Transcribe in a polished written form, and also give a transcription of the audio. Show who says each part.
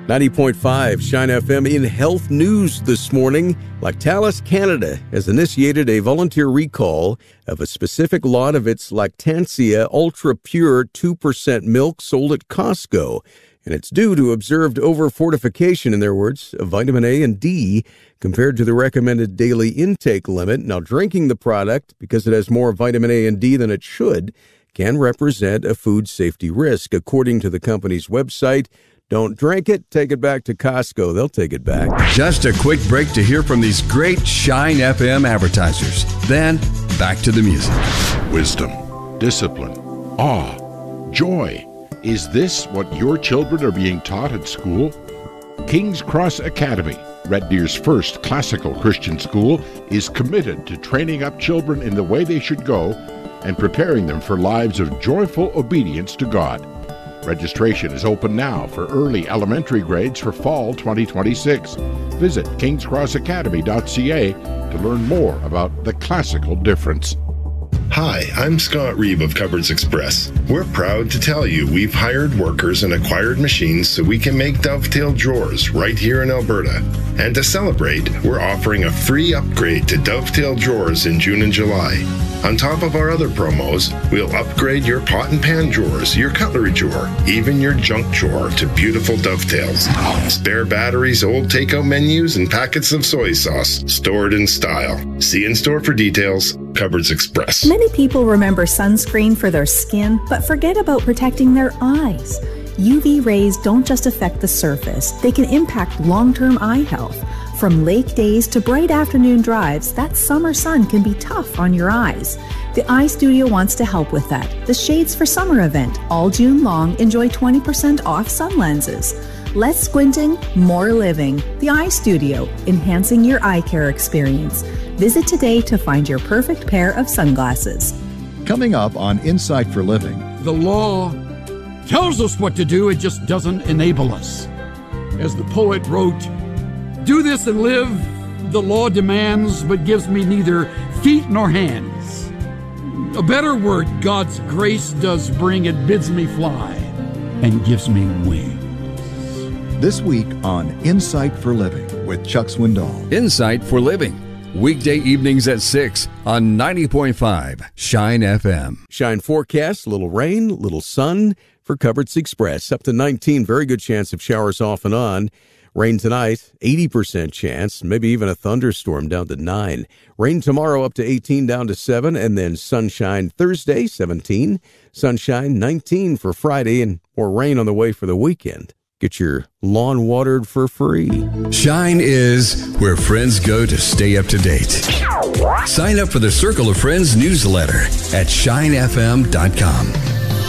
Speaker 1: 90.5 Shine FM in health news this morning. Lactalis Canada has initiated a volunteer recall of a specific lot of its Lactancia Ultra Pure 2% milk sold at Costco. And it's due to observed over-fortification, in their words, of vitamin A and D compared to the recommended daily intake limit. Now, drinking the product, because it has more vitamin A and D than it should, can represent a food safety risk. According to the company's website, don't drink it, take it back to Costco. They'll take it back.
Speaker 2: Just a quick break to hear from these great Shine FM advertisers. Then, back to the music.
Speaker 3: Wisdom, discipline, awe, joy. Is this what your children are being taught at school? King's Cross Academy, Red Deer's first classical Christian school, is committed to training up children in the way they should go and preparing them for lives of joyful obedience to God. Registration is open now for early elementary grades for fall 2026. Visit kingscrossacademy.ca to learn more about the classical difference.
Speaker 4: Hi, I'm Scott Reeve of Cupboards Express. We're proud to tell you we've hired workers and acquired machines so we can make dovetail drawers right here in Alberta. And to celebrate, we're offering a free upgrade to dovetail drawers in June and July. On top of our other promos, we'll upgrade your pot and pan drawers, your cutlery drawer, even your junk drawer to beautiful dovetails. Spare batteries, old takeout menus, and packets of soy sauce stored in style. See in store for details. Cupboards Express.
Speaker 5: Many people remember sunscreen for their skin, but forget about protecting their eyes. UV rays don't just affect the surface, they can impact long-term eye health. From lake days to bright afternoon drives, that summer sun can be tough on your eyes. The Eye Studio wants to help with that. The Shades for Summer event, all June long, enjoy 20% off sun lenses. Less squinting, more living. The Eye Studio, enhancing your eye care experience. Visit today to find your perfect pair of sunglasses.
Speaker 6: Coming up on Insight for Living.
Speaker 7: The law tells us what to do, it just doesn't enable us. As the poet wrote, "Do this and live, the law demands, but gives me neither feet nor hands." A better word, God's grace does bring, it bids me fly and gives me wings.
Speaker 6: This week on Insight for Living with Chuck Swindoll.
Speaker 2: Insight for Living. Weekday evenings at 6 on 90.5 Shine FM.
Speaker 1: Shine forecast, little rain, little sun for Cupboards Express. Up to 19, very good chance of showers off and on. Rain tonight, 80% chance, maybe even a thunderstorm down to 9. Rain tomorrow up to 18 down to 7, and then sunshine Thursday, 17. Sunshine 19 for Friday, and more rain on the way for the weekend. Get your lawn watered for free.
Speaker 2: Shine is where friends go to stay up to date. Sign up for the Circle of Friends newsletter at shinefm.com.